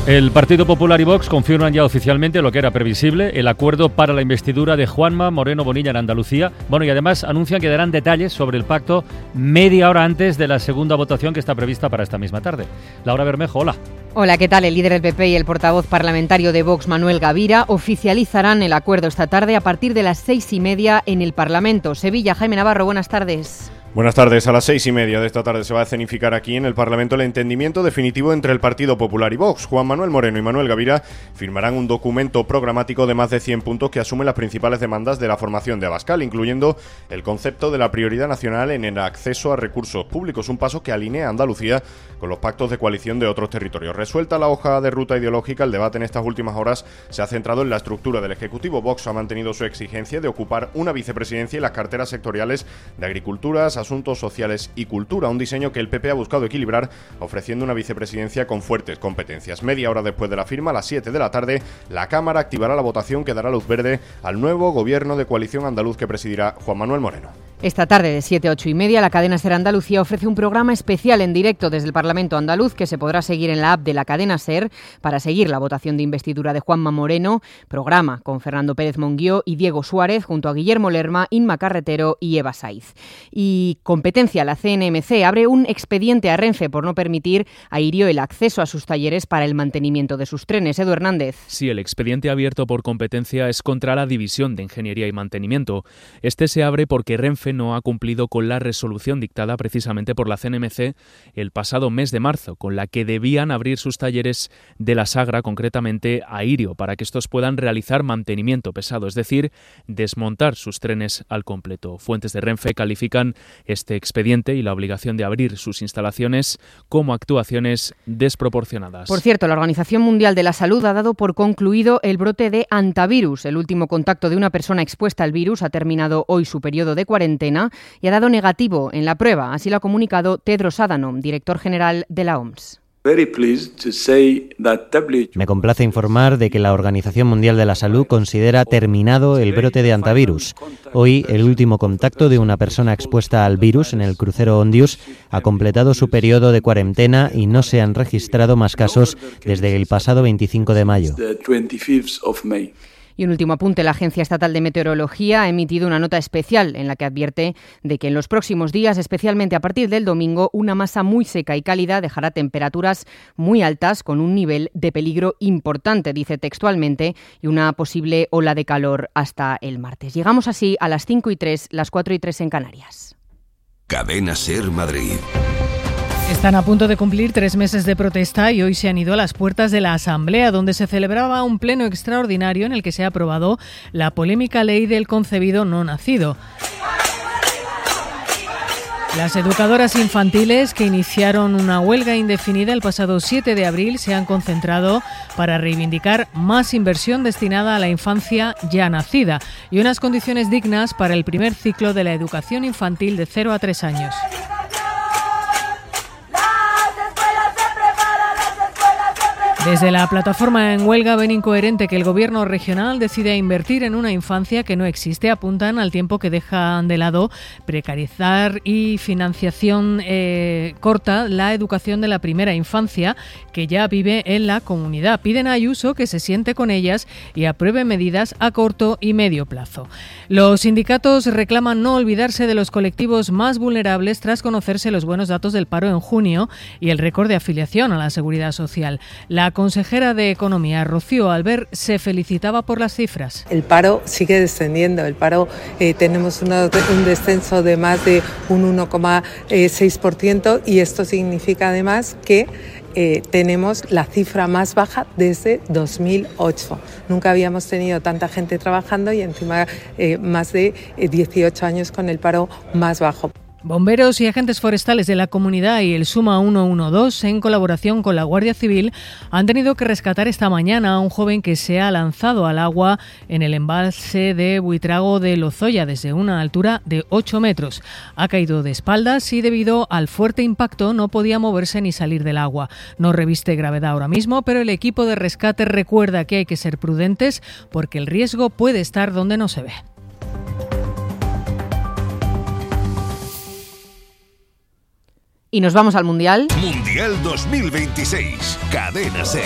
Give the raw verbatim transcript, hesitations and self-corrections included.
El Partido Popular y Vox confirman ya oficialmente lo que era previsible, el acuerdo para la investidura de Juanma Moreno Bonilla en Andalucía. Bueno, y además anuncian que darán detalles sobre el pacto media hora antes de la segunda votación que está prevista para esta misma tarde. Laura Bermejo, hola. Hola, ¿qué tal? El líder del P P y el portavoz parlamentario de Vox, Manuel Gavira, oficializarán el acuerdo esta tarde a partir de las seis y media en el Parlamento. Sevilla, Jaime Navarro, buenas tardes. Buenas tardes. A las seis y media de esta tarde se va a escenificar aquí en el Parlamento el entendimiento definitivo entre el Partido Popular y Vox. Juan Manuel Moreno y Manuel Gavira firmarán un documento programático de más de cien puntos que asume las principales demandas de la formación de Abascal, incluyendo el concepto de la prioridad nacional en el acceso a recursos públicos, un paso que alinea a Andalucía con los pactos de coalición de otros territorios. Resuelta la hoja de ruta ideológica, el debate en estas últimas horas se ha centrado en la estructura del Ejecutivo. Vox ha mantenido su exigencia de ocupar una vicepresidencia y las carteras sectoriales de Agricultura, Asuntos Sociales y Cultura, un diseño que el P P ha buscado equilibrar ofreciendo una vicepresidencia con fuertes competencias. Media hora después de la firma, a las siete de la tarde, la Cámara activará la votación que dará luz verde al nuevo gobierno de coalición andaluz que presidirá Juan Manuel Moreno. Esta tarde de siete a ocho y media, la cadena SER Andalucía ofrece un programa especial en directo desde el Parlamento andaluz que se podrá seguir en la app de la cadena SER para seguir la votación de investidura de Juanma Moreno. Programa con Fernando Pérez Monguió y Diego Suárez junto a Guillermo Lerma, Inma Carretero y Eva Saiz. Y competencia, la C N M C abre un expediente a Renfe por no permitir a Irio el acceso a sus talleres para el mantenimiento de sus trenes. Edu Hernández. Sí, el expediente abierto por competencia es contra la División de Ingeniería y Mantenimiento. Este se abre porque Renfe no ha cumplido con la resolución dictada precisamente por la C N M C el pasado mes de marzo, con la que debían abrir sus talleres de la Sagra, concretamente a Irio, para que estos puedan realizar mantenimiento pesado, es decir, desmontar sus trenes al completo. Fuentes de Renfe califican este expediente y la obligación de abrir sus instalaciones como actuaciones desproporcionadas. Por cierto, la Organización Mundial de la Salud ha dado por concluido el brote de hantavirus. El último contacto de una persona expuesta al virus ha terminado hoy su periodo de cuarentena y ha dado negativo en la prueba. Así lo ha comunicado Tedros Adhanom, director general de la O M S. Me complace informar de que la Organización Mundial de la Salud considera terminado el brote de hantavirus. Hoy, el último contacto de una persona expuesta al virus en el crucero Ondius ha completado su periodo de cuarentena y no se han registrado más casos desde el pasado veinticinco de mayo. Y un último apunte, la Agencia Estatal de Meteorología ha emitido una nota especial en la que advierte de que en los próximos días, especialmente a partir del domingo, una masa muy seca y cálida dejará temperaturas muy altas con un nivel de peligro importante, dice textualmente, y una posible ola de calor hasta el martes. Llegamos así a las cinco y tres, las cuatro y tres en Canarias. Cadena SER Madrid. Están a punto de cumplir tres meses de protesta y hoy se han ido a las puertas de la Asamblea, donde se celebraba un pleno extraordinario en el que se ha aprobado la polémica ley del concebido no nacido. Las educadoras infantiles que iniciaron una huelga indefinida el pasado siete de abril se han concentrado para reivindicar más inversión destinada a la infancia ya nacida y unas condiciones dignas para el primer ciclo de la educación infantil de cero a tres años. Desde la plataforma en huelga ven incoherente que el gobierno regional decida invertir en una infancia que no existe. Apuntan al tiempo que dejan de lado precarizar y financiación eh, corta la educación de la primera infancia que ya vive en la comunidad. Piden a Ayuso que se siente con ellas y apruebe medidas a corto y medio plazo. Los sindicatos reclaman no olvidarse de los colectivos más vulnerables tras conocerse los buenos datos del paro en junio y el récord de afiliación a la Seguridad Social. La consejera de Economía, Rocío Albert, se felicitaba por las cifras. El paro sigue descendiendo. El paro eh, tenemos una, un descenso de más de un uno coma seis por ciento y esto significa además que eh, tenemos la cifra más baja desde dos mil ocho. Nunca habíamos tenido tanta gente trabajando y encima eh, más de eh, dieciocho años con el paro más bajo. Bomberos y agentes forestales de la comunidad y el Suma ciento doce, en colaboración con la Guardia Civil, han tenido que rescatar esta mañana a un joven que se ha lanzado al agua en el embalse de Buitrago de Lozoya desde una altura de ocho metros. Ha caído de espaldas y debido al fuerte impacto no podía moverse ni salir del agua. No reviste gravedad ahora mismo, pero el equipo de rescate recuerda que hay que ser prudentes porque el riesgo puede estar donde no se ve. Y nos vamos al Mundial. Mundial dos mil veintiséis. Cadena SER.